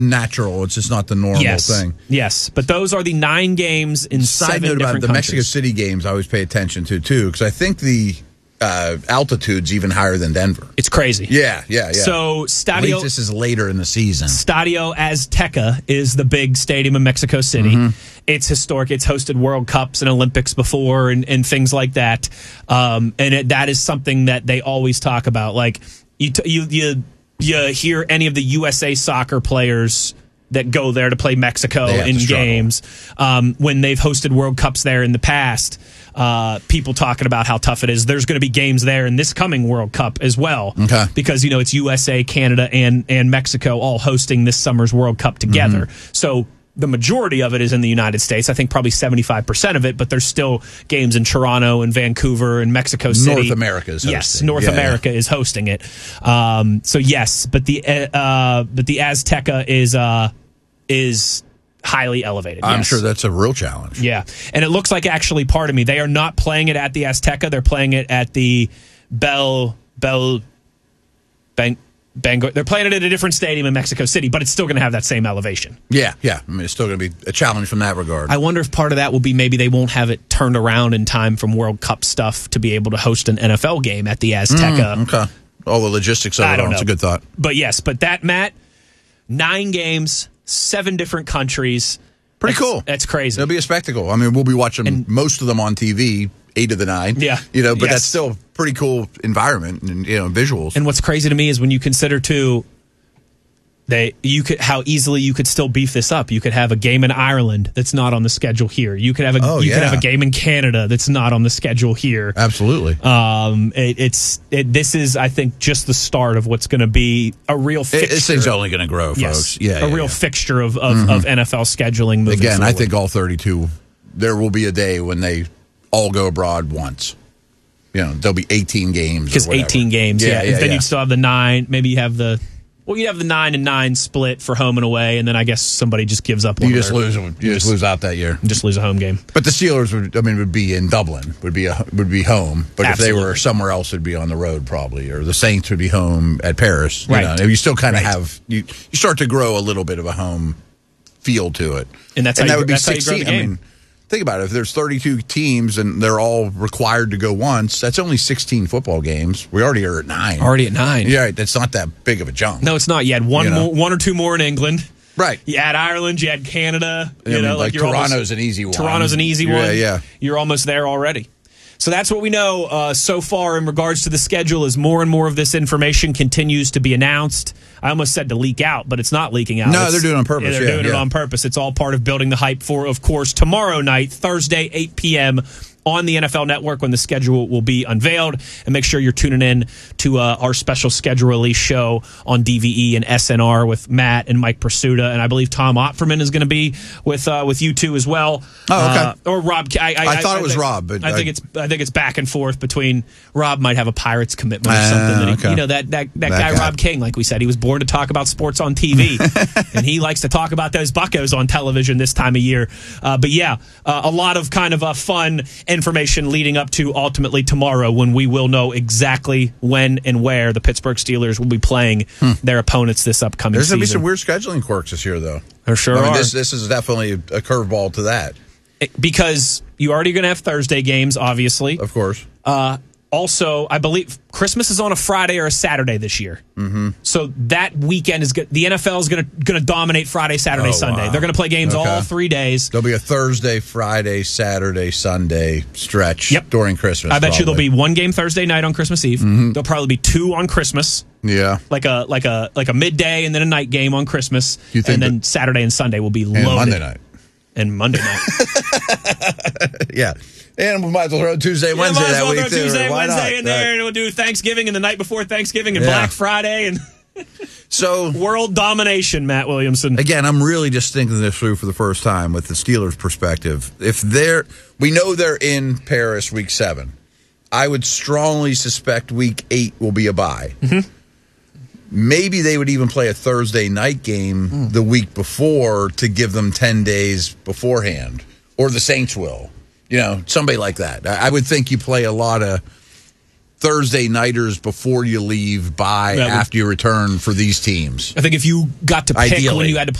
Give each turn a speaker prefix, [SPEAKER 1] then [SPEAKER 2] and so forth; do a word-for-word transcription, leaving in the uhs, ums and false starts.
[SPEAKER 1] natural. It's just not the normal
[SPEAKER 2] yes.
[SPEAKER 1] thing.
[SPEAKER 2] Yes, but those are the nine games in
[SPEAKER 1] Side
[SPEAKER 2] seven
[SPEAKER 1] note about
[SPEAKER 2] different
[SPEAKER 1] the
[SPEAKER 2] countries.
[SPEAKER 1] Mexico City games, I always pay attention to, too, because I think the uh, altitude's even higher than Denver.
[SPEAKER 2] It's crazy.
[SPEAKER 1] Yeah, yeah, yeah.
[SPEAKER 2] So, Stadio...
[SPEAKER 1] At least this is later in the season.
[SPEAKER 2] Stadio Azteca is the big stadium in Mexico City. Mm-hmm. It's historic. It's hosted World Cups and Olympics before and, and things like that. Um, and it, that is something that they always talk about. Like, you, t- you, you, you hear any of the U S A soccer players that go there to play Mexico in games um, when they've hosted World Cups there in the past. Uh, people talking about how tough it is. There's going to be games there in this coming World Cup as well.
[SPEAKER 1] Okay.
[SPEAKER 2] Because, you know, it's U S A, Canada, and, and Mexico all hosting this summer's World Cup together. Mm-hmm. So the majority of it is in the United States. I think probably seventy-five percent of it, but there's still games in Toronto and Vancouver and Mexico City.
[SPEAKER 1] North America is hosting.
[SPEAKER 2] Yes, North
[SPEAKER 1] yeah,
[SPEAKER 2] America
[SPEAKER 1] yeah.
[SPEAKER 2] is hosting it. Um, so, yes, but the uh, but the Azteca is uh, is highly elevated.
[SPEAKER 1] I'm
[SPEAKER 2] yes.
[SPEAKER 1] sure that's a real challenge.
[SPEAKER 2] Yeah, and it looks like actually, pardon me, they are not playing it at the Azteca. They're playing it at the Bell Bell Bang. Bangor. They're playing it at a different stadium in Mexico City, but it's still going to have that same elevation.
[SPEAKER 1] Yeah, yeah. I mean, it's still going to be a challenge from that regard.
[SPEAKER 2] I wonder if part of that will be maybe they won't have it turned around in time from World Cup stuff to be able to host an N F L game at the Azteca.
[SPEAKER 1] Mm, okay. All the logistics of
[SPEAKER 2] I
[SPEAKER 1] it
[SPEAKER 2] don't
[SPEAKER 1] all.
[SPEAKER 2] know.
[SPEAKER 1] It's a good thought.
[SPEAKER 2] But yes, but that, Matt, nine games, seven different countries.
[SPEAKER 1] Pretty
[SPEAKER 2] that's,
[SPEAKER 1] cool.
[SPEAKER 2] That's crazy.
[SPEAKER 1] It'll be a spectacle. I mean, we'll be watching
[SPEAKER 2] and,
[SPEAKER 1] most of them on T V. Eight of the nine.
[SPEAKER 2] Yeah.
[SPEAKER 1] You know, but
[SPEAKER 2] yes.
[SPEAKER 1] that's still a pretty cool environment and, you know, visuals.
[SPEAKER 2] And what's crazy to me is when you consider, too, they you could how easily you could still beef this up. You could have a game in Ireland that's not on the schedule here. You could have a
[SPEAKER 1] oh,
[SPEAKER 2] you
[SPEAKER 1] yeah.
[SPEAKER 2] could have a game in Canada that's not on the schedule here.
[SPEAKER 1] Absolutely.
[SPEAKER 2] Um, it, it's it, this is I think just the start of what's going to be a real fixture.
[SPEAKER 1] This thing's only going to grow, folks.
[SPEAKER 2] Yes,
[SPEAKER 1] yeah,
[SPEAKER 2] a
[SPEAKER 1] yeah,
[SPEAKER 2] real
[SPEAKER 1] yeah.
[SPEAKER 2] fixture of of,
[SPEAKER 1] mm-hmm.
[SPEAKER 2] of N F L scheduling. Moving
[SPEAKER 1] Again,
[SPEAKER 2] forward.
[SPEAKER 1] I think all thirty-two. There will be a day when they all go abroad once. You know, there'll be eighteen games.
[SPEAKER 2] Because eighteen games, yeah.
[SPEAKER 1] yeah, yeah
[SPEAKER 2] and then
[SPEAKER 1] yeah.
[SPEAKER 2] you'd still have the nine. Maybe you have the well, you have the nine and nine split for home and away, and then I guess somebody just gives up. One
[SPEAKER 1] you just
[SPEAKER 2] their,
[SPEAKER 1] lose. You just lose out that year.
[SPEAKER 2] Just lose a home game.
[SPEAKER 1] But the Steelers would, I mean, would be in Dublin. Would be a, would be home. But
[SPEAKER 2] Absolutely.
[SPEAKER 1] if they were somewhere else, it'd be on the road probably. Or the Saints would be home at Paris. You
[SPEAKER 2] Right.
[SPEAKER 1] know, you still kind of
[SPEAKER 2] right.
[SPEAKER 1] have you. You start to grow a little bit of a home feel to it,
[SPEAKER 2] and that's
[SPEAKER 1] and
[SPEAKER 2] how
[SPEAKER 1] that
[SPEAKER 2] you,
[SPEAKER 1] would be
[SPEAKER 2] that's how you grow
[SPEAKER 1] sixteen.
[SPEAKER 2] the game.
[SPEAKER 1] I mean, think about it. If there's thirty-two teams and they're all required to go once, that's only sixteen football games. We already are at nine.
[SPEAKER 2] Already at nine.
[SPEAKER 1] Yeah, right. That's not that big of a jump.
[SPEAKER 2] No, it's not. You had one,
[SPEAKER 1] You know?
[SPEAKER 2] more, one or two more in England.
[SPEAKER 1] Right.
[SPEAKER 2] You had Ireland. You had Canada. You
[SPEAKER 1] I mean,
[SPEAKER 2] know,
[SPEAKER 1] like,
[SPEAKER 2] like you're
[SPEAKER 1] Toronto's
[SPEAKER 2] almost,
[SPEAKER 1] an easy one.
[SPEAKER 2] Toronto's an easy
[SPEAKER 1] Yeah,
[SPEAKER 2] one.
[SPEAKER 1] yeah.
[SPEAKER 2] You're almost there already. So that's what we know uh, so far in regards to the schedule. As more and more of this information continues to be announced, I almost said to leak out, but it's not leaking out.
[SPEAKER 1] No,
[SPEAKER 2] it's,
[SPEAKER 1] they're doing it on purpose.
[SPEAKER 2] Yeah, they're
[SPEAKER 1] yeah,
[SPEAKER 2] doing
[SPEAKER 1] yeah.
[SPEAKER 2] it on purpose. It's all part of building the hype for, of course, tomorrow night, Thursday, eight p.m. on the N F L Network when the schedule will be unveiled. And make sure you're tuning in to uh, our special schedule release show on D V E and S N R with Matt and Mike Pursuta. And I believe Tom Opferman is going to be with uh, with you two as well.
[SPEAKER 1] Oh, okay.
[SPEAKER 2] Uh, or Rob. I, I,
[SPEAKER 1] I thought
[SPEAKER 2] I,
[SPEAKER 1] it was
[SPEAKER 2] think,
[SPEAKER 1] Rob, but
[SPEAKER 2] I think
[SPEAKER 1] I-
[SPEAKER 2] it's I think it's back and forth between Rob might have a Pirates commitment or
[SPEAKER 1] Uh,
[SPEAKER 2] something. That he,
[SPEAKER 1] okay.
[SPEAKER 2] You know that that, that,
[SPEAKER 1] That
[SPEAKER 2] guy,
[SPEAKER 1] guy.
[SPEAKER 2] Rob King, like we said, he was born to talk about sports on T V, and he likes to talk about those Buccos on television this time of year. Uh, but yeah, uh, a lot of kind of uh, fun information leading up to ultimately tomorrow when we will know exactly when and where the Pittsburgh Steelers will be playing hmm. their opponents this upcoming
[SPEAKER 1] There's
[SPEAKER 2] season.
[SPEAKER 1] going to be some weird scheduling quirks this year, though.
[SPEAKER 2] There sure
[SPEAKER 1] I mean,
[SPEAKER 2] are.
[SPEAKER 1] This, this is definitely a curveball to that.
[SPEAKER 2] Because you're already going to have Thursday games, obviously.
[SPEAKER 1] Of course.
[SPEAKER 2] Uh, also, I believe Christmas is on a Friday or a Saturday this year.
[SPEAKER 1] Mm-hmm.
[SPEAKER 2] So that weekend is good. The N F L is going to going to dominate Friday, Saturday,
[SPEAKER 1] Oh,
[SPEAKER 2] Sunday.
[SPEAKER 1] wow.
[SPEAKER 2] They're going to play games
[SPEAKER 1] Okay.
[SPEAKER 2] all three days.
[SPEAKER 1] There'll be a Thursday, Friday, Saturday, Sunday stretch
[SPEAKER 2] Yep.
[SPEAKER 1] during Christmas.
[SPEAKER 2] I bet you
[SPEAKER 1] probably.
[SPEAKER 2] there'll be one game Thursday night on Christmas Eve.
[SPEAKER 1] Mm-hmm.
[SPEAKER 2] There'll probably be two on Christmas.
[SPEAKER 1] Yeah.
[SPEAKER 2] Like a like a like a midday and then a night game on Christmas.
[SPEAKER 1] You think
[SPEAKER 2] and then
[SPEAKER 1] that-
[SPEAKER 2] Saturday and Sunday will be
[SPEAKER 1] And
[SPEAKER 2] loaded.
[SPEAKER 1] Monday night.
[SPEAKER 2] And Monday night.
[SPEAKER 1] Yeah. And we might as well throw Tuesday,
[SPEAKER 2] Yeah,
[SPEAKER 1] Wednesday
[SPEAKER 2] might as
[SPEAKER 1] that
[SPEAKER 2] well
[SPEAKER 1] week,
[SPEAKER 2] throw
[SPEAKER 1] too.
[SPEAKER 2] Tuesday,
[SPEAKER 1] Why
[SPEAKER 2] Wednesday
[SPEAKER 1] not?
[SPEAKER 2] in there,
[SPEAKER 1] Right.
[SPEAKER 2] and we'll do Thanksgiving and the night before Thanksgiving and
[SPEAKER 1] Yeah.
[SPEAKER 2] Black Friday and
[SPEAKER 1] So,
[SPEAKER 2] world domination, Matt Williamson.
[SPEAKER 1] again, I'm really just thinking this through for the first time with the Steelers' perspective. If they're, we know they're in Paris week seven. I would strongly suspect week eight will be a bye.
[SPEAKER 2] Mm-hmm.
[SPEAKER 1] Maybe they would even play a Thursday night game mm. the week before to give them ten days beforehand. Or the Saints will. You know, somebody like that. I would think you play a lot of Thursday nighters before you leave, bye
[SPEAKER 2] That would-
[SPEAKER 1] after you return for these teams.
[SPEAKER 2] I think if you got to pick
[SPEAKER 1] Ideally.
[SPEAKER 2] when you had to play